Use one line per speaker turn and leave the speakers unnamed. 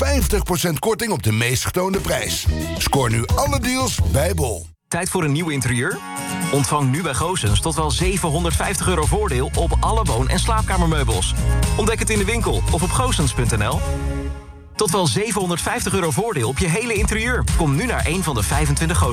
50% korting op de meest getoonde prijs. Scoor nu alle deals bij Bol.
Tijd voor een nieuw interieur? Ontvang nu bij Goossens tot wel €750 voordeel op alle woon- en slaapkamermeubels. Ontdek het in de winkel of op goossens.nl. Tot wel €750 voordeel op je hele interieur. Kom nu naar een van de 25 Goossens.